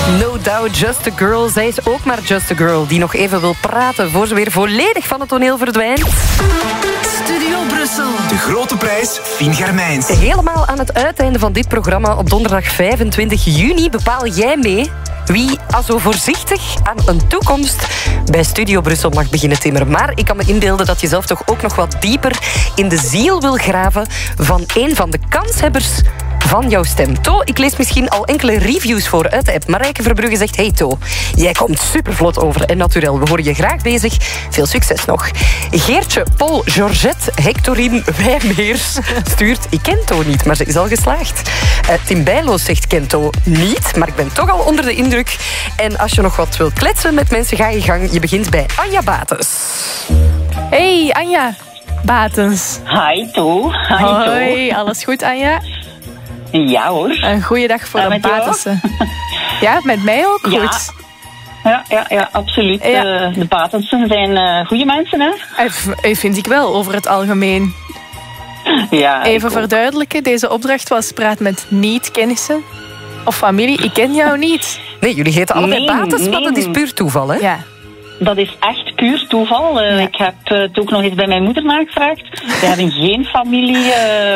No doubt, Just a Girl. Zij is ook maar Just a Girl die nog even wil praten voor ze weer volledig van het toneel verdwijnt. Studio Brussel. De grote prijs Fien Germijns. Helemaal aan het uiteinde van dit programma op donderdag 25 juni bepaal jij mee wie zo voorzichtig aan een toekomst bij Studio Brussel mag beginnen timmeren. Maar ik kan me inbeelden dat je zelf toch ook nog wat dieper in de ziel wil graven van een van de kanshebbers van jouw stem. To, ik lees misschien al enkele reviews voor uit de app. Marijke Verbrugge zegt: hey To, jij komt supervlot over en naturel. We horen je graag bezig. Veel succes nog. Geertje, Paul, Georgette, Hectorine Wijmeers stuurt: ik ken To niet, maar ze is al geslaagd. Tim Bijloos zegt: ken To niet, maar ik ben toch al onder de indruk. En als je nog wat wilt kletsen met mensen, ga je gang. Je begint bij Anja Batens. Hey Anja Batens. Hi To. Hoi, alles goed Anja? Ja hoor. Een goeie dag voor de Batensen. Ja, met mij ook goed. Ja, absoluut. Ja. De Batensen zijn goede mensen, hè? Vind ik wel, over het algemeen. Ja, even verduidelijken, deze opdracht was praat met niet-kennissen of familie. Ik ken jou niet. Nee, jullie heten allebei Batens, maar dat is puur toeval, hè? Ja. Dat is echt puur toeval. Ik heb het ook nog eens bij mijn moeder nagevraagd. We hebben geen familie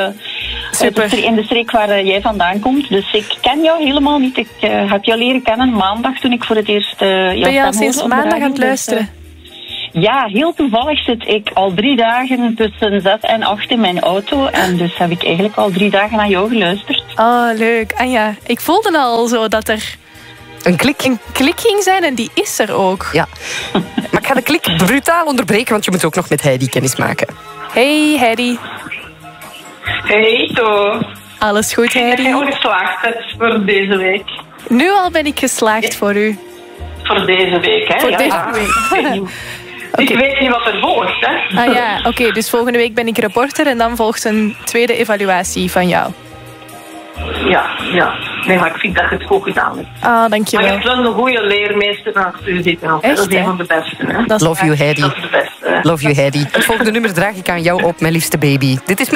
in de streek waar jij vandaan komt. Dus ik ken jou helemaal niet. Ik heb jou leren kennen maandag toen ik voor het eerst ben je al sinds maandag aan het luisteren? Ja, heel toevallig zit ik al 3 dagen tussen 6 en 8 in mijn auto. En dus heb ik eigenlijk al 3 dagen naar jou geluisterd. Oh, leuk. Anja, ik voelde al zo dat er een klik ging zijn en die is er ook. Ja. Maar ik ga de klik brutaal onderbreken, want je moet ook nog met Heidi kennis maken. Hey Heidi. Hey To. Alles goed Heidi? Ik ben al geslaagd voor deze week. Nu al ben ik geslaagd voor u. Voor deze week, hè? Voor deze week. Ik weet niet wat er volgt, hè? Ah ja, oké, dus volgende week ben ik reporter en dan volgt een tweede evaluatie van jou. Ja. Nee, maar ik vind dat je het goed gedaan hebt. Ah, dankjewel. Maar je hebt wel een goede leermeester naast u zitten. Echt, dat is een van de beste, hè? Love you, Heidi. Dat is de beste, hè? Love you, Heidi. Het volgende nummer draag ik aan jou op, mijn liefste baby. Dit is